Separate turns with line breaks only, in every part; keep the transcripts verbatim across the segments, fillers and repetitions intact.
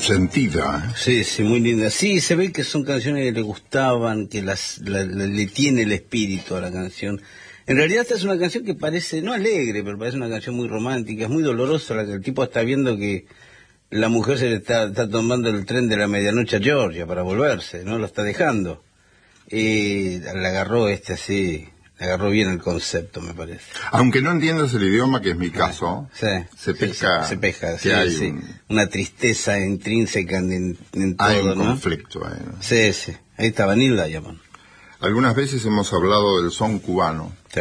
sentida. ¿eh?
Sí, sí, muy linda. Sí, se ve que son canciones que le gustaban, que las la, la, le tiene el espíritu a la canción. En realidad esta es una canción que parece, no alegre, pero parece una canción muy romántica, es muy dolorosa, la que el tipo está viendo que la mujer se le está, está tomando el tren de la medianoche a Georgia para volverse, ¿no? Lo está dejando. Eh, le agarró este así, le agarró bien el concepto, me parece.
Aunque no entiendas el idioma, que es mi caso,
sí,
se pesca.
Se, se pesca, sí,
hay
sí.
Un...
Una tristeza intrínseca en, en todo,
hay un
¿no?
conflicto ahí, ¿no?
Sí, sí. Ahí está Vanilla Diamond.
Algunas veces hemos hablado del son cubano.
Sí.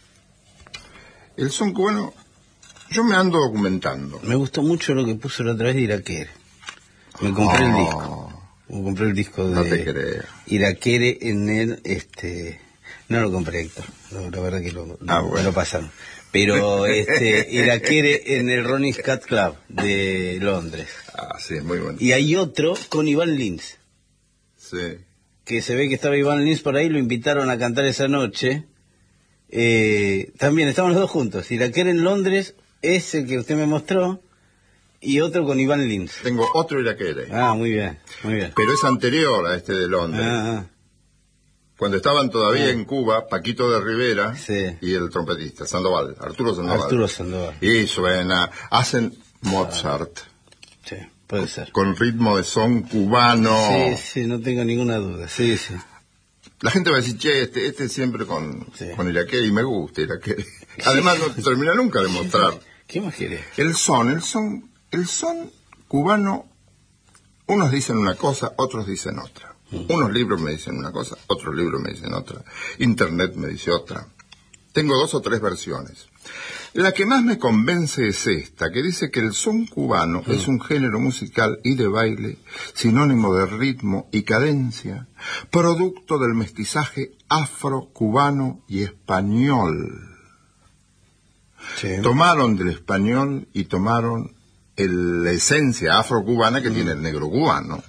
El son cubano, yo me ando documentando.
Me gustó mucho lo que puso la otra vez de Iraquere. Me compré
oh,
el disco. Me compré el disco de
no te creo.
Iraquere en el, este... No lo compré, Héctor. No, la verdad que lo, lo,
ah, bueno.
me lo pasaron. Pero este Iraquere en el Ronnie Scott Club de Londres.
Ah, sí, muy bueno.
Y hay otro con Iván Lins.
Sí.
Que se ve que estaba Iván Lins por ahí, lo invitaron a cantar esa noche. Eh, también estaban los dos juntos. Iraquere en Londres, ese que usted me mostró, y otro con Iván Lins.
Tengo otro Iraquere.
Ah, muy bien, muy bien.
Pero es anterior a este de Londres.
Ah, ah.
Cuando estaban todavía
ah.
en Cuba, Paquito de Rivera
sí.
y el trompetista, Sandoval, Arturo Sandoval.
Arturo Sandoval.
Y suena, hacen Mozart.
Sí, puede ser.
Con ritmo de son cubano.
Sí, sí, no tengo ninguna duda, sí, sí.
La gente va a decir, che, este, este siempre con,
sí.
con Iraquere, y me gusta Iraquere. Además, no termina nunca de mostrar.
¿Qué más quiere?
El son, el son, el son cubano, unos dicen una cosa, otros dicen otra. Mm. Unos libros me dicen una cosa, otros libros me dicen otra. Internet me dice otra. Tengo dos o tres versiones. La que más me convence es esta, que dice que el son cubano mm. es un género musical y de baile, sinónimo de ritmo y cadencia, producto del mestizaje afro-cubano y español. Sí. Tomaron del español y tomaron el, la esencia afro-cubana que mm. tiene el negro cubano.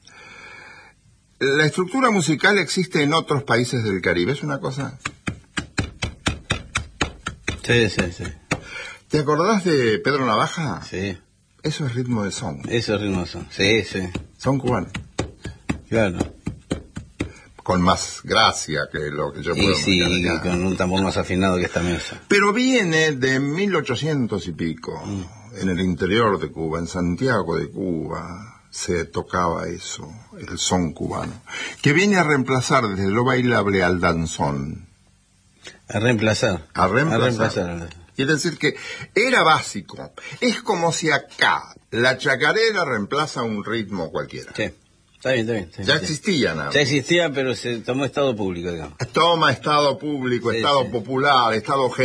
La estructura musical existe en otros países del Caribe, es una cosa...
Sí, sí, sí.
¿Te acordás de Pedro Navaja?
Sí.
Eso es ritmo de son.
Eso es ritmo de son, sí, sí.
Son cubano.
Claro.
Con más gracia que lo que yo puedo
y sí, y con un tambor más afinado que esta mesa.
Pero viene de mil ochocientos y pico, mm. en el interior de Cuba, en Santiago de Cuba, se tocaba eso, el son cubano, que viene a reemplazar desde lo bailable al danzón.
A reemplazar.
A reemplazar.
A reemplazar.
Quiere decir que era básico. Es como si acá la chacarera reemplaza un ritmo cualquiera.
Sí. Está bien, está bien. Sí,
ya
sí.
existía nada.
Ya existía, pero se tomó estado público, digamos.
Toma estado público, sí, estado sí. popular, estado